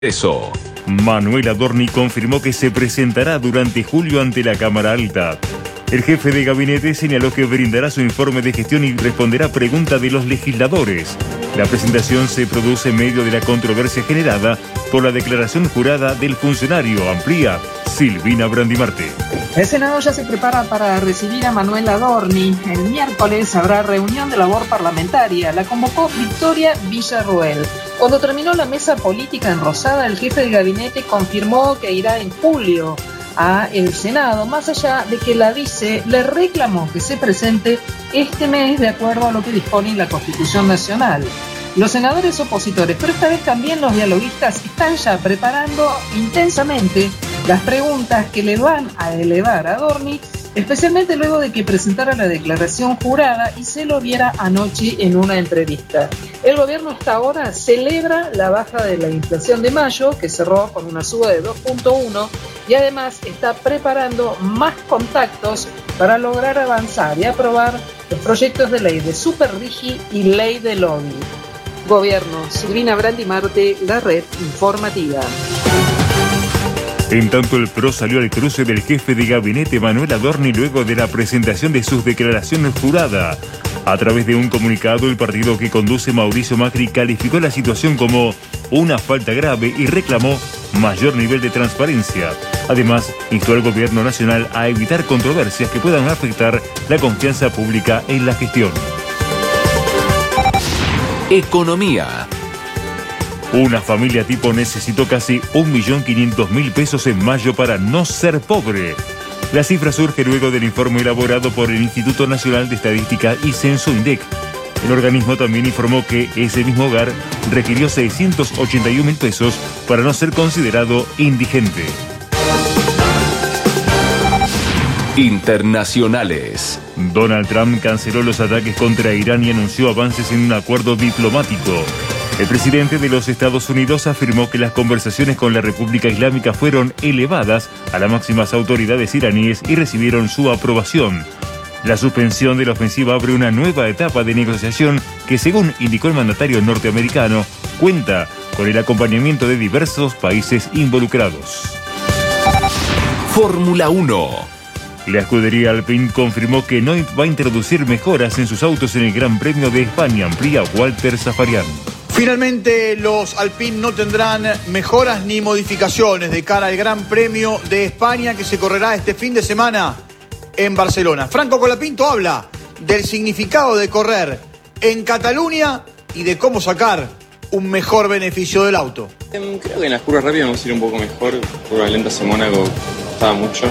Eso. Manuel Adorni confirmó que se presentará durante julio ante la Cámara Alta. El jefe de gabinete señaló que brindará su informe de gestión y responderá preguntas de los legisladores. La presentación se produce en medio de la controversia generada por la declaración jurada del funcionario, amplía Silvina Brandimarte. El Senado ya se prepara para recibir a Manuel Adorni. El miércoles habrá reunión de labor parlamentaria. La convocó Victoria Villarroel. Cuando terminó la mesa política en Rosada, el jefe de gabinete confirmó que irá en julio a el Senado, más allá de que la vice le reclamó que se presente este mes de acuerdo a lo que dispone la Constitución Nacional. Los senadores opositores, pero esta vez también los dialoguistas, están ya preparando intensamente las preguntas que le van a elevar a Adorni, especialmente luego de que presentara la declaración jurada y se lo viera anoche en una entrevista. El gobierno hasta ahora celebra la baja de la inflación de mayo, que cerró con una suba de 2.1, y además está preparando más contactos para lograr avanzar y aprobar los proyectos de ley de Superrigi y ley de lobby. Gobierno, Silvina Brandimarte, la red informativa. En tanto, el PRO salió al cruce del jefe de gabinete Manuel Adorni luego de la presentación de sus declaraciones juradas. A través de un comunicado, el partido que conduce Mauricio Macri calificó la situación como una falta grave y reclamó mayor nivel de transparencia. Además, instó al gobierno nacional a evitar controversias que puedan afectar la confianza pública en la gestión. Economía. Una familia tipo necesitó casi 1.500.000 pesos en mayo para no ser pobre. La cifra surge luego del informe elaborado por el Instituto Nacional de Estadística y Censo INDEC. El organismo también informó que ese mismo hogar requirió 681.000 pesos para no ser considerado indigente. Internacionales. Donald Trump canceló los ataques contra Irán y anunció avances en un acuerdo diplomático. El presidente de los Estados Unidos afirmó que las conversaciones con la República Islámica fueron elevadas a las máximas autoridades iraníes y recibieron su aprobación. La suspensión de la ofensiva abre una nueva etapa de negociación que, según indicó el mandatario norteamericano, cuenta con el acompañamiento de diversos países involucrados. Fórmula 1. La escudería Alpine confirmó que no va a introducir mejoras en sus autos en el Gran Premio de España, amplía Walter Zafarian. Finalmente, los Alpine no tendrán mejoras ni modificaciones de cara al Gran Premio de España que se correrá este fin de semana en Barcelona. Franco Colapinto habla del significado de correr en Cataluña y de cómo sacar un mejor beneficio del auto. Creo que en las curvas rápidas vamos a ir un poco mejor. Curvas lentas en Mónaco costaba mucho.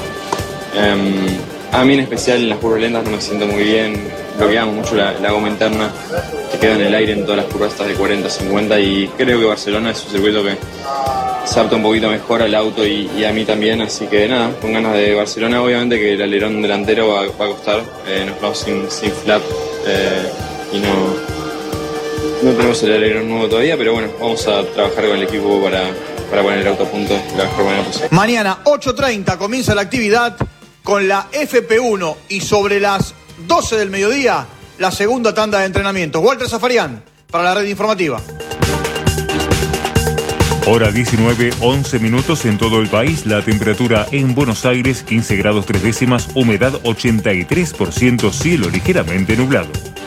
A mí en especial en las curvas lentas no me siento muy bien. Bloqueamos mucho la goma interna, que queda en el aire en todas las curvas estas de 40, 50, y creo que Barcelona es un circuito que se adapta un poquito mejor al auto y a mí también, así que nada, con ganas de Barcelona. Obviamente que el alerón delantero va a costar, nos vamos sin flap y no tenemos el alerón nuevo todavía, pero bueno, vamos a trabajar con el equipo para poner el auto a punto de la mejor manera posible. Mañana 8:30 comienza la actividad con la FP1 y sobre las 12 del mediodía la segunda tanda de entrenamientos. Walter Zafarian para la red informativa. Hora 19, 11 minutos en todo el país. La temperatura en Buenos Aires 15 grados 3 décimas, humedad 83%, cielo ligeramente nublado.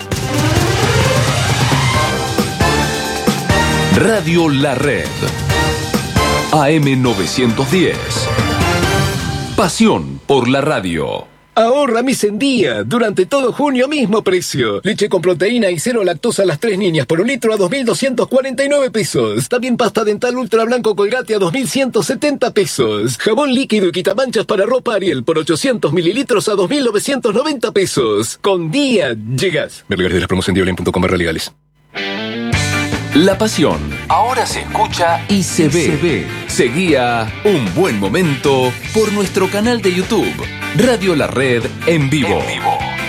Radio La Red. AM 910. Pasión por la radio. Ahorra mes en día. Durante todo junio, mismo precio. Leche con proteína y cero lactosa a las 3 niñas por un litro a 2.249 pesos. También pasta dental ultra blanco Colgate a 2.170 pesos. Jabón líquido y quitamanchas para ropa Ariel por 800 mililitros a 2.990 pesos. Con día llegas. Ver lugares de la promoción diolin.com/legales. La pasión ahora se escucha y se ve. Seguía Un Buen Momento por nuestro canal de YouTube, Radio La Red en vivo.